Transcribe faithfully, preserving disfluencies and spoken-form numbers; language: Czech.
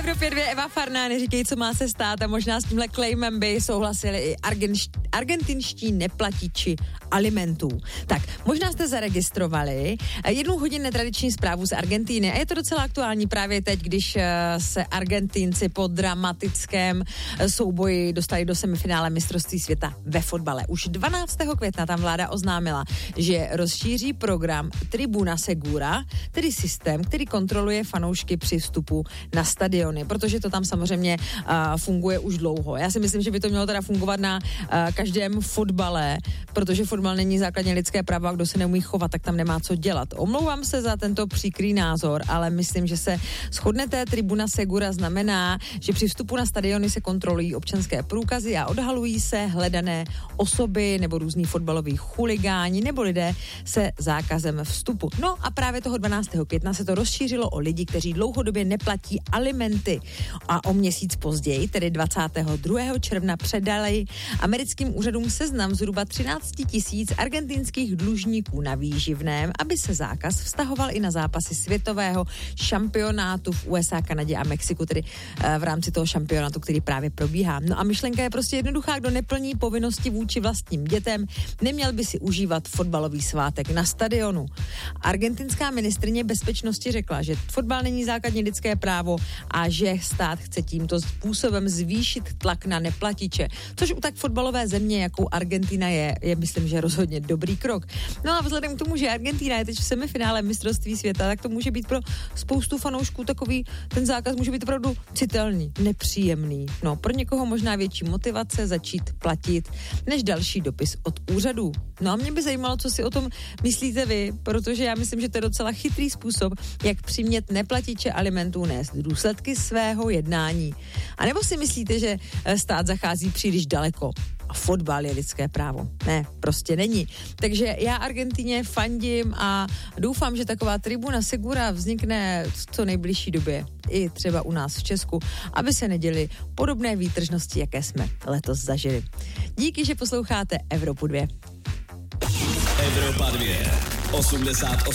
Evropě dvě Eva Farnány říkají, co má se stát a možná s tímhle claimem by souhlasili i argenš, argentinští neplatiči alimentů. Tak, možná jste zaregistrovali jednu hodinu netradiční zprávu z Argentíny a je to docela aktuální právě teď, když se Argentinci po dramatickém souboji dostali do semifinále mistrovství světa ve fotbale. Už dvanáctého května tam vláda oznámila, že rozšíří program Tribuna Segura, tedy systém, který kontroluje fanoušky při vstupu na stadiony, protože to tam samozřejmě uh, funguje už dlouho. Já si myslím, že by to mělo teda fungovat na uh, každém fotbale, protože fotbal není základně lidské právo a kdo se neumí chovat, tak tam nemá co dělat. Omlouvám se za tento příkrý názor, ale myslím, že se shodnete. Tribuna Segura znamená, že při vstupu na stadiony se kontrolují občanské průkazy a odhalují se hledané osoby nebo různí fotbaloví chuligáni nebo lidé se zákazem vstupu. No a právě toho dvanáctého května se to rozšířilo o lidi, kteří dlouhodobě neplatí alimenty. A o měsíc později, tedy dvacátého druhého června, předali americkým úřadům seznam zhruba třináct tisíc argentinských dlužníků na výživném, aby se zákaz vztahoval i na zápasy světového šampionátu v U S A, Kanadě a Mexiku, tedy v rámci toho šampionátu, který právě probíhá. No a myšlenka je prostě jednoduchá, kdo neplní povinnosti vůči vlastním dětem, neměl by si užívat fotbalový svátek na stadionu. Argentinská ministryně bezpečnosti řekla, že fotbal není základní lidské právo a že stát chce tímto způsobem zvýšit tlak na neplatiče, což u tak fotbalové země, jakou Argentina je, je myslím, že rozhodně dobrý krok. No a vzhledem k tomu, že Argentina je teď v semifinále mistrovství světa, tak to může být pro spoustu fanoušků takový, ten zákaz může být opravdu citelný, nepříjemný. No, pro někoho možná větší motivace začít platit, než další dopis od úřadů. No a mě by zajímalo, co si o tom myslíte vy, protože já myslím, že to je docela chytrý způsob, jak přimět neplatiče alimentů nést důsledky svého jednání. A nebo si myslíte, že stát zachází příliš daleko? A fotbal je lidské právo. Ne, prostě není. Takže já Argentině fandím a doufám, že taková Tribuna Segura vznikne v co nejbližší době. I třeba u nás v Česku, aby se neděly podobné výtržnosti, jaké jsme letos zažili. Díky, že posloucháte Evropu dvě. Evropa dvě. osmdesát osm